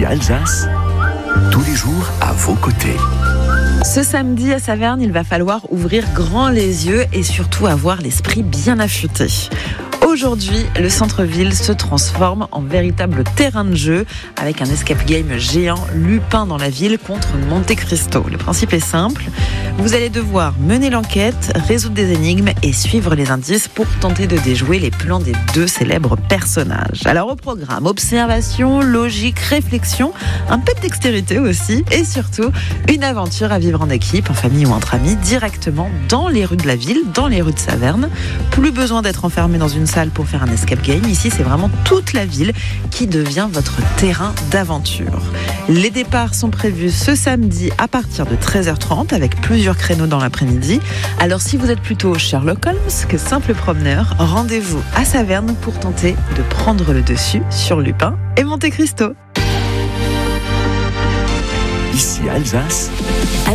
Ici Alsace, tous les jours à vos côtés. Ce samedi à Saverne, il va falloir ouvrir grand les yeux et surtout avoir l'esprit bien affûté. Aujourd'hui, le centre-ville se transforme en véritable terrain de jeu avec un escape game géant, Lupin dans la ville contre Monte Cristo. Le principe est simple, vous allez devoir mener l'enquête, résoudre des énigmes et suivre les indices pour tenter de déjouer les plans des deux célèbres personnages. Alors au programme, observation, logique, réflexion, un peu de dextérité aussi et surtout une aventure à vivre en équipe, en famille ou entre amis, directement dans les rues de la ville, dans les rues de Saverne. Plus besoin d'être enfermé dans une salle pour faire un escape game. Ici, c'est vraiment toute la ville qui devient votre terrain d'aventure. Les départs sont prévus ce samedi à partir de 13h30 avec plusieurs créneaux dans l'après-midi. Alors, si vous êtes plutôt Sherlock Holmes que simple promeneur, rendez-vous à Saverne pour tenter de prendre le dessus sur Lupin et Monte Cristo. Ici Alsace.